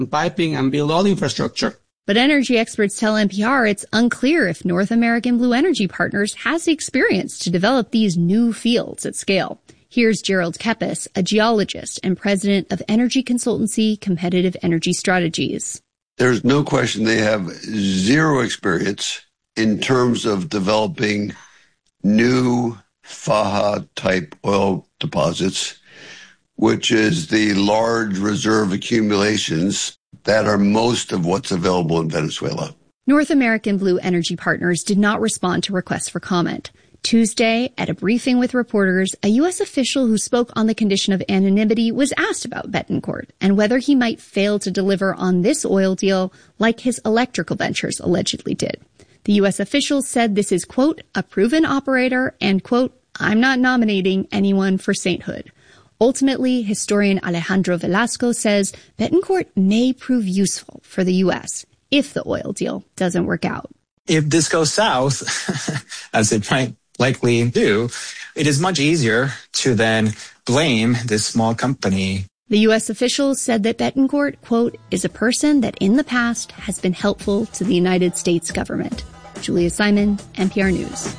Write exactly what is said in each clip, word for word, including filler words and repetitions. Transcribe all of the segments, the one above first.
piping and build all the infrastructure. But energy experts tell N P R it's unclear if North American Blue Energy Partners has the experience to develop these new fields at scale. Here's Gerald Kepis, a geologist and president of energy consultancy Competitive Energy Strategies. There's no question they have zero experience in terms of developing new Faja-type oil deposits, which is the large reserve accumulations that are most of what's available in Venezuela. North American Blue Energy Partners did not respond to requests for comment. Tuesday, at a briefing with reporters, a U S official who spoke on the condition of anonymity was asked about Betancourt and whether he might fail to deliver on this oil deal like his electrical ventures allegedly did. The U S official said this is, quote, a proven operator and, quote, I'm not nominating anyone for sainthood. Ultimately, historian Alejandro Velasco says Betancourt may prove useful for the U S if the oil deal doesn't work out. If this goes south, as it might likely do, it is much easier to then blame this small company. The U S official said that Betancourt, quote, is a person that in the past has been helpful to the United States government. Julia Simon, N P R News.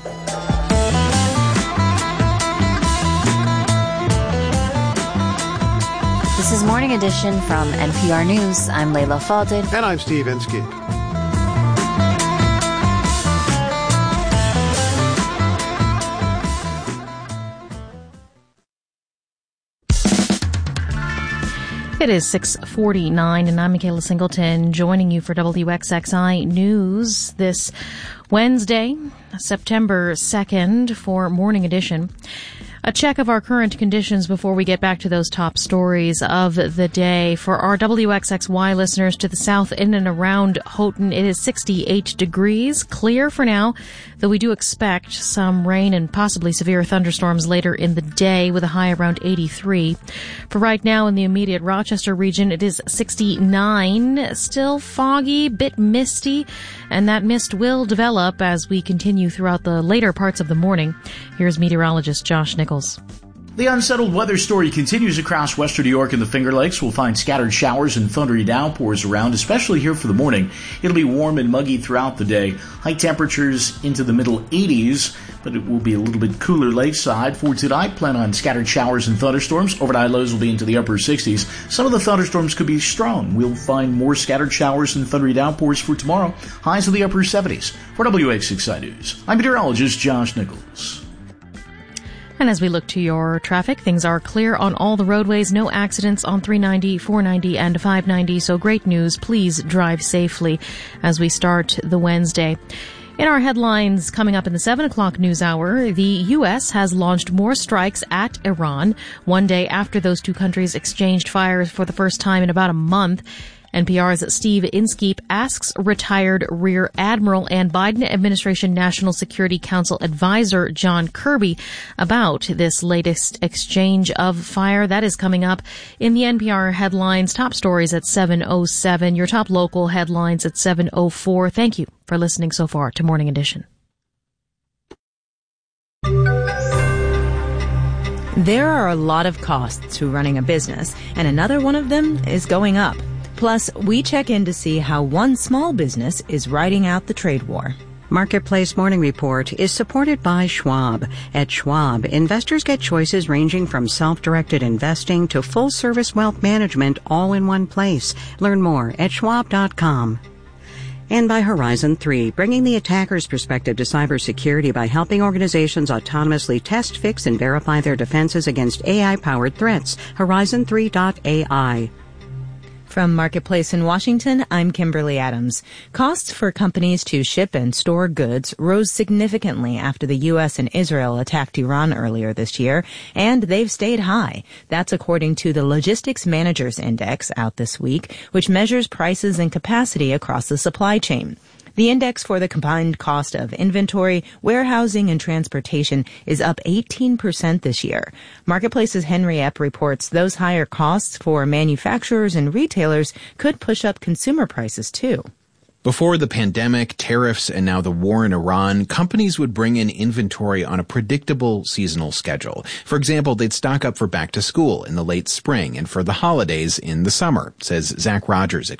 This is Morning Edition from N P R News. I'm Layla Fadil. And I'm Steve Inskeep. It is six forty-nine, and I'm Michaela Singleton, joining you for W X X I News this Wednesday, September second, for Morning Edition. A check of our current conditions before we get back to those top stories of the day. For our W X X Y listeners to the south in and around Houghton, it is sixty-eight degrees, clear for now, though we do expect some rain and possibly severe thunderstorms later in the day with a high around eighty-three. For right now in the immediate Rochester region, it is sixty-nine, still foggy, bit misty, and that mist will develop as we continue throughout the later parts of the morning. Here's meteorologist Josh Nichols. The unsettled weather story continues across western New York and the Finger Lakes. We'll find scattered showers and thundery downpours around, especially here for the morning. It'll be warm and muggy throughout the day. High temperatures into the middle eighties, but it will be a little bit cooler lakeside. For tonight, plan on scattered showers and thunderstorms. Overnight lows will be into the upper sixties. Some of the thunderstorms could be strong. We'll find more scattered showers and thundery downpours for tomorrow. Highs in the upper seventies. For W X X I News, I'm meteorologist Josh Nichols. And as we look to your traffic, things are clear on all the roadways. No accidents on three ninety, four ninety, and five ninety. So great news. Please drive safely as we start the Wednesday. In our headlines coming up in the seven o'clock news hour, the U S has launched more strikes at Iran one day after those two countries exchanged fire for the first time in about a month. N P R's Steve Inskeep asks retired Rear Admiral and Biden administration National Security Council advisor John Kirby about this latest exchange of fire. That is coming up in the N P R headlines. Top stories at seven oh seven. Your top local headlines at seven oh four. Thank you for listening so far to Morning Edition. There are a lot of costs to running a business, and another one of them is going up. Plus, we check in to see how one small business is riding out the trade war. Marketplace Morning Report is supported by Schwab. At Schwab, investors get choices ranging from self-directed investing to full-service wealth management all in one place. Learn more at schwab dot com. And by Horizon three, bringing the attacker's perspective to cybersecurity by helping organizations autonomously test, fix, and verify their defenses against A I-powered threats. Horizon three dot A I. From Marketplace in Washington, I'm Kimberly Adams. Costs for companies to ship and store goods rose significantly after the U S and Israel attacked Iran earlier this year, and they've stayed high. That's according to the Logistics Managers Index out this week, which measures prices and capacity across the supply chain. The index for the combined cost of inventory, warehousing, and transportation is up eighteen percent this year. Marketplace's Henry Epp reports those higher costs for manufacturers and retailers could push up consumer prices too. Before the pandemic, tariffs, and now the war in Iran, companies would bring in inventory on a predictable seasonal schedule. For example, they'd stock up for back to school in the late spring and for the holidays in the summer, says Zach Rogers at